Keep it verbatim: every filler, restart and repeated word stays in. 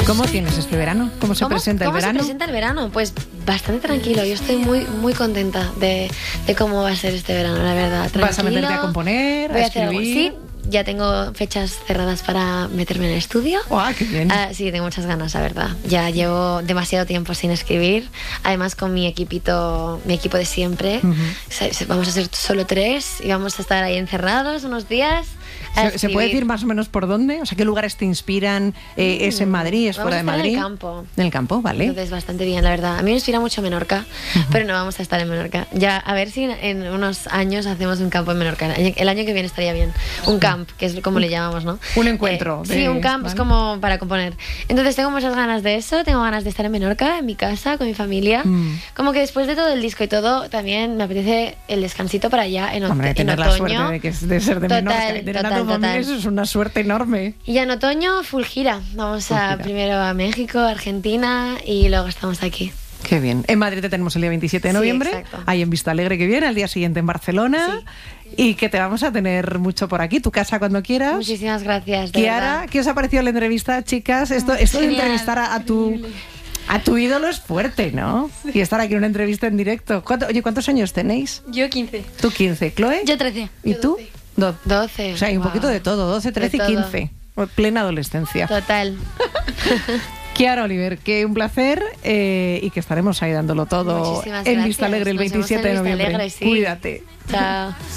¿Cómo tienes este verano? ¿Cómo se ¿Cómo? presenta el ¿Cómo verano? se presenta el verano? Pues bastante tranquilo. Yo estoy muy muy contenta de, de cómo va a ser este verano, la verdad. Tranquilo. ¿Vas a meterte a componer, Voy a a hacer algo. escribir? Sí, ya tengo fechas cerradas para meterme en el estudio. ¡Guau, qué bien! Ah, sí, tengo muchas ganas, la verdad. Ya llevo demasiado tiempo sin escribir. Además, con mi equipito, mi equipo de siempre. Uh-huh. Vamos a ser solo tres y vamos a estar ahí encerrados unos días. ¿Se, ¿Se puede decir más o menos por dónde? O sea, ¿qué lugares te inspiran? Eh, ¿Es en Madrid? ¿Es vamos fuera de Madrid? En el campo. En el campo, vale. Entonces, bastante bien, la verdad. A mí me inspira mucho Menorca, uh-huh. pero no vamos a estar en Menorca. Ya, a ver si en unos años hacemos un campo en Menorca. El año que viene estaría bien. Un camp, que es como le llamamos, ¿no? Un encuentro. Eh, de... Sí, un camp, ¿vale? Es como para componer. Entonces, tengo muchas ganas de eso. Tengo ganas de estar en Menorca, en mi casa, con mi familia. Mm. Como que después de todo el disco y todo, también me apetece el descansito para allá en, Hombre, en tener otoño. la suerte de, que, de ser de total, Menorca y tener total, a tu familia, total. eso es una suerte enorme. Y ya en otoño, full gira. Vamos full a gira. primero a México, Argentina y luego estamos aquí. Qué bien. En Madrid te tenemos el día veintisiete de noviembre, sí, ahí en Vista Alegre que viene, al día siguiente en Barcelona. Sí. Y que te vamos a tener mucho por aquí, tu casa cuando quieras. Muchísimas gracias. De Kiara, verdad. ¿qué os ha parecido la entrevista, chicas? Esto, esto de entrevistar a, a tu... A tu ídolo es fuerte, ¿no? Sí. Y estar aquí en una entrevista en directo. ¿Cuánto, oye, ¿cuántos años tenéis? Yo quince. Tú quince. ¿Chloe? Yo trece. ¿Y Yo tú? doce. doce. O sea, hay un wow. poquito de todo, doce, trece y quince. Plena adolescencia. Total. Kiara Oliver, que un placer eh, y que estaremos ahí dándolo todo Muchísimas en gracias. Vista Alegre el Nos veintisiete de noviembre. Alegre, sí. Cuídate. Chao.